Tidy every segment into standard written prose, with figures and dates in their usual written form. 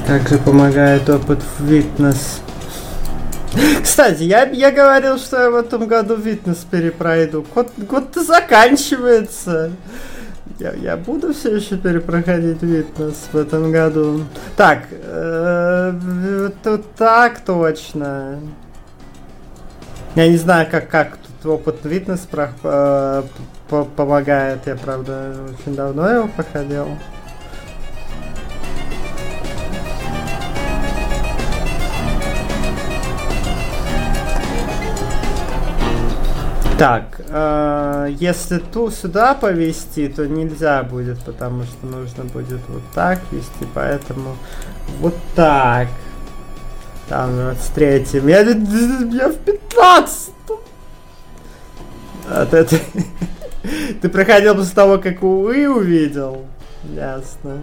Как же помогает опыт в Witness. Кстати, я говорил, что я в этом году Witness перепройду. Год-то заканчивается. Я буду все еще перепроходить Witness в этом году. Так, тут так точно. Я не знаю, как тут опыт Witness помогает. Я, правда, очень давно его проходил. Так, если сюда повести, то нельзя будет, потому что нужно будет вот так вести, поэтому вот так. Там с третьим. Я в 15. Ты проходил после того, как Уи увидел? Ясно.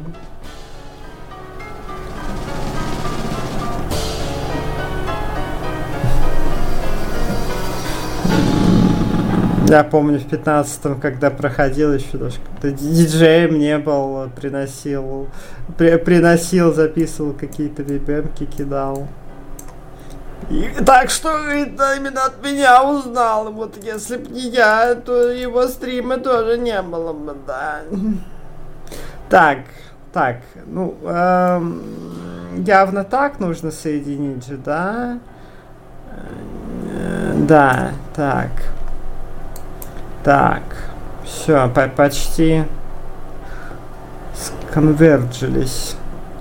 Я помню в 15-м, когда проходил еще даже, когда диджеем не был, приносил, записывал какие-то вибемки, кидал. И, так что это именно от меня узнал. Вот если б не я, то его стрима тоже не было бы, да. Так, ну, явно так нужно соединить же, да? Да, так. Так, все, почти сконверджились.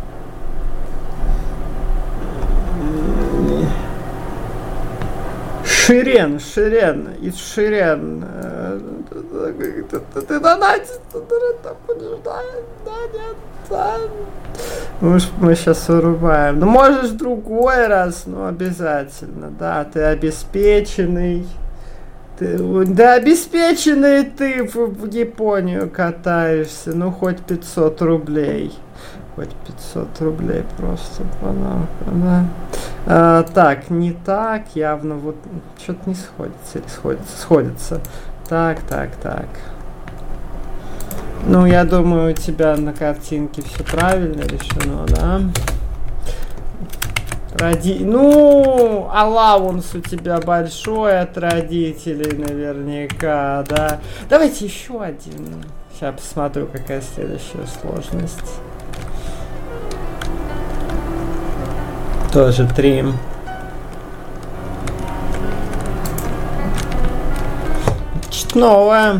Ширен, из Ширен. Ты донатишь, там побеждаешь, да, нет, да. Мы сейчас вырубаем. Ну, можешь в другой раз, но обязательно, да, ты обеспеченный. Да обеспеченный ты в Японию катаешься, ну хоть 500 рублей. Хоть 500 рублей просто, да. Так, не так, явно вот что-то не сходится, или сходится. Так. Ну, я думаю, у тебя на картинке все правильно решено, да? Ну, аллаунс у тебя большой от родителей наверняка, да. Давайте еще один. Сейчас посмотрю, какая следующая сложность. Тоже 3. Что-то новое.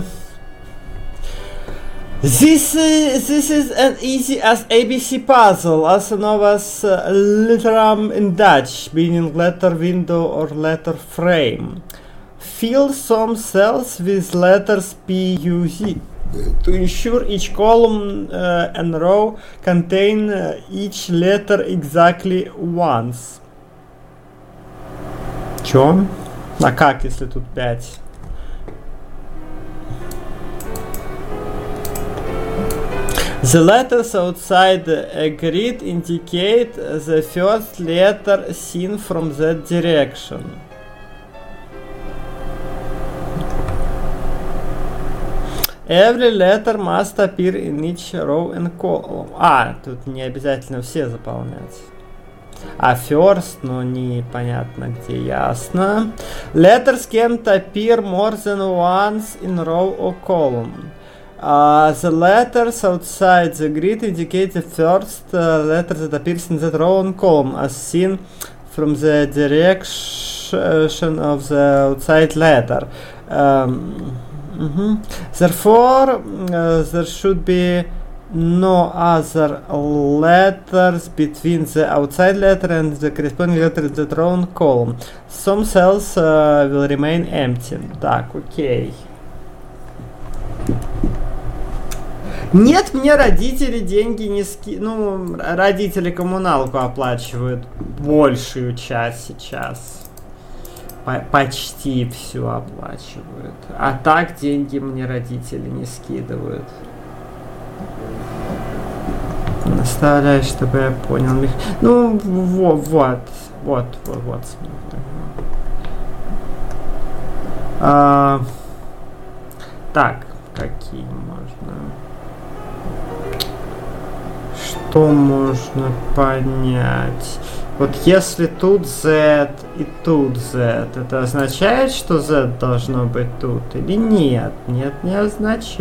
This is as easy as ABC puzzle, also known as letteram in Dutch, meaning letter window or letter frame. Fill some cells with letters P, U, Z to ensure each column and row contain each letter exactly once. Чё? А как, если тут 5? The letters outside a grid indicate the first letter seen from that direction. Every letter must appear in each row and column. Тут не обязательно все заполнять. First, но непонятно где, ясно. Letters can't appear more than once in row or column. The letters outside the grid indicate the first letter that appears in that row and column, as seen from the direction of the outside letter. Therefore, there should be no other letters between the outside letter and the corresponding letter in the row and column. Some cells will remain empty. Так, окей. Нет, мне родители деньги не Ну, родители коммуналку оплачивают большую часть сейчас. Почти всю оплачивают. А так деньги мне родители не скидывают. Наставляй, чтобы я понял. Ну, вот. Так, какие можно... Что можно понять? Вот если тут Z и тут Z, это означает, что Z должно быть тут или нет? Нет, не означает.